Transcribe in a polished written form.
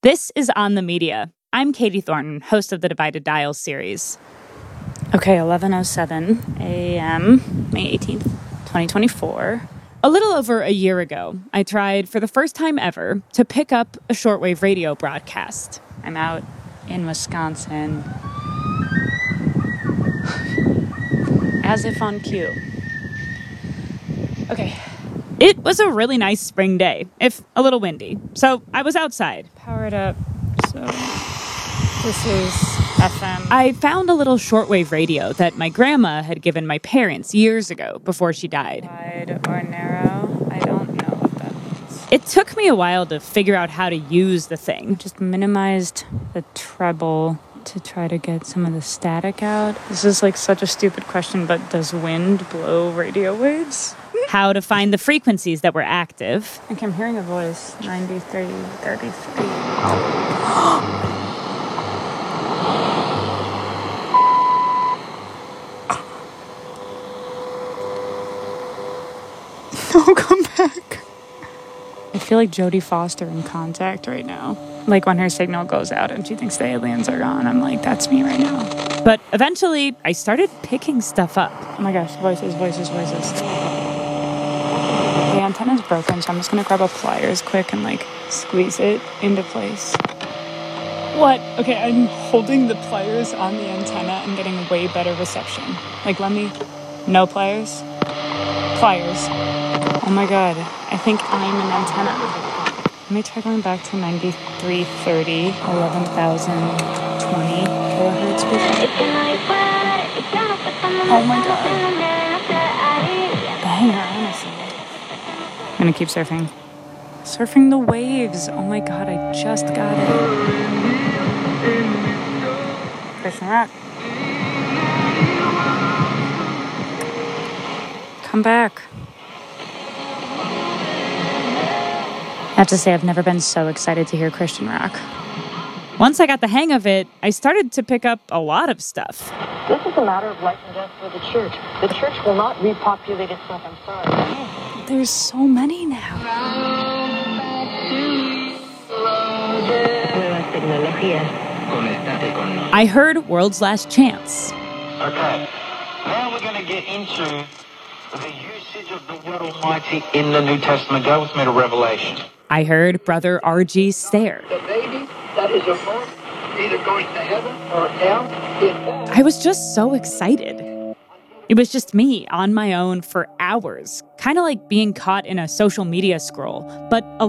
This is On the Media. I'm Katie Thornton, host of the Divided Dials series. Okay, 11:07 a.m., May 18th, 2024. A little over a year ago, I tried for the first time ever to pick up a shortwave radio broadcast. I'm out in Wisconsin, as if on cue. Okay. It was a really nice spring day, if a little windy, so I was outside. Power it up, so this is FM. I found a little shortwave radio that my grandma had given my parents years ago before she died. Wide or narrow? I don't know what that means. It took me a while to figure out how to use the thing. Just minimized the treble to try to get some of the static out. This is like such a stupid question, but does wind blow radio waves? How to find the frequencies that were active. Okay, I'm hearing a voice. 93, 33. No, come back. I feel like Jodie Foster in Contact right now. Like when her signal goes out and she thinks the aliens are gone. I'm like, that's me right now. But eventually, I started picking stuff up. Oh my gosh, voices. The antenna's broken, so I'm just gonna grab a pliers quick and like squeeze it into place. What? Okay, I'm holding the pliers on the antenna and getting way better reception. Like, no pliers? Pliers. Oh my god, I think I'm an antenna. Let me try going back to 9330, 11,020 kilohertz. Oh my god. Banger, honestly. I'm gonna keep surfing. Surfing the waves. Oh my god, I just got it. Christian Rock. Come back. I have to say, I've never been so excited to hear Christian rock. Once I got the hang of it, I started to pick up a lot of stuff. This is a matter of life and death for the church. The church will not repopulate itself. I'm sorry. There's so many now. I heard World's Last Chance. Okay, now we're going to get into the usage of the word Almighty in the New Testament. Go with me to Revelation. I heard Brother R.G. Stare. The baby that is a birth either goes to heaven or hell. I was just so excited. It was just me on my own for hours, kind of like being caught in a social media scroll, but a